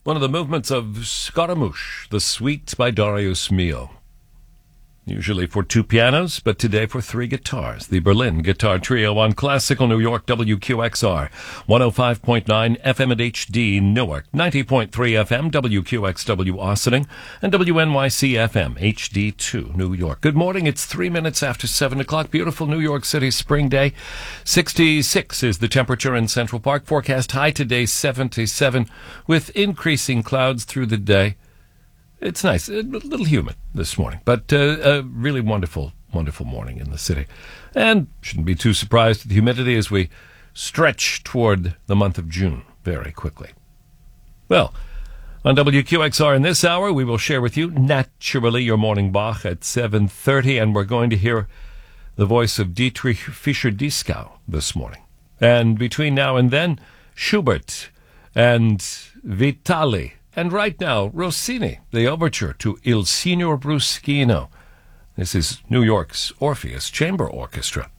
One of the movements of Scaramouche, the Suite by Darius Milhaud. Usually for two pianos, but today for three guitars. The Berlin Guitar Trio on Classical New York WQXR, 105.9 FM and HD Newark, 90.3 FM WQXW Austining, and WNYC FM HD2 New York. Good morning. It's 3 minutes after 7 o'clock. Beautiful New York City spring day. 66 is the temperature in Central Park. Forecast high today, 77, with increasing clouds through the day. It's nice, a little humid this morning, but a really wonderful, wonderful morning in the city. And shouldn't be too surprised at the humidity as we stretch toward the month of June very quickly. Well, on WQXR in this hour, we will share with you, naturally, your morning Bach at 7:30, and we're going to hear the voice of Dietrich Fischer-Dieskau this morning. And between now and then, Schubert and Vitali. And right now, Rossini, the overture to Il Signor Bruschino. This is New York's Orpheus Chamber Orchestra.